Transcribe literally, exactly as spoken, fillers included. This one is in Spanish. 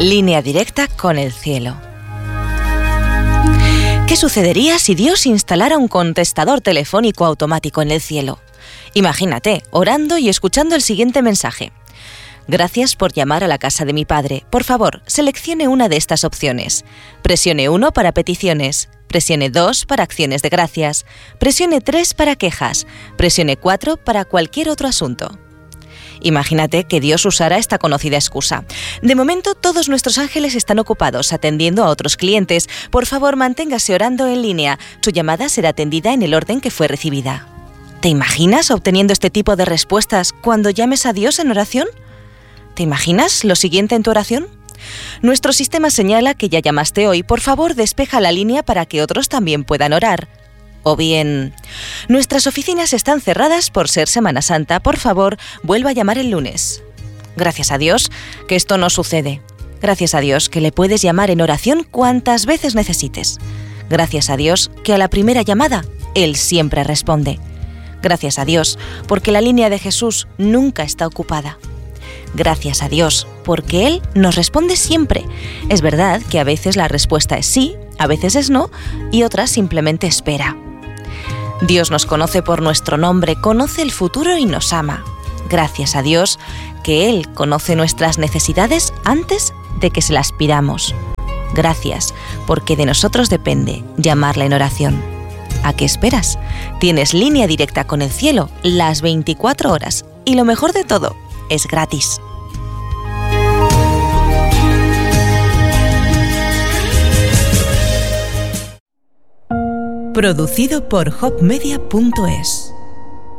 Línea directa con el cielo. ¿Qué sucedería si Dios instalara un contestador telefónico automático en el cielo? Imagínate, orando y escuchando el siguiente mensaje. Gracias por llamar a la casa de mi padre. Por favor, seleccione una de estas opciones. Presione uno para peticiones. Presione dos para acciones de gracias. Presione tres para quejas. Presione cuatro para cualquier otro asunto. Imagínate que Dios usara esta conocida excusa. De momento, todos nuestros ángeles están ocupados atendiendo a otros clientes. Por favor, manténgase orando en línea. Su llamada será atendida en el orden que fue recibida. ¿Te imaginas obteniendo este tipo de respuestas cuando llames a Dios en oración? ¿Te imaginas lo siguiente en tu oración? Nuestro sistema señala que ya llamaste hoy. Por favor, despeja la línea para que otros también puedan orar. O bien, nuestras oficinas están cerradas por ser Semana Santa. Por favor, vuelva a llamar el lunes. Gracias a Dios que esto no sucede. Gracias a Dios que le puedes llamar en oración cuantas veces necesites. Gracias a Dios que a la primera llamada, Él siempre responde. Gracias a Dios porque la línea de Jesús nunca está ocupada. Gracias a Dios, porque Él nos responde siempre. Es verdad que a veces la respuesta es sí, a veces es no, y otras simplemente espera. Dios nos conoce por nuestro nombre, conoce el futuro y nos ama. Gracias a Dios, que Él conoce nuestras necesidades antes de que se las pidamos. Gracias, porque de nosotros depende llamarla en oración. ¿A qué esperas? Tienes línea directa con el cielo las veinticuatro horas, y lo mejor de todo, es gratis. Producido por hop media punto es.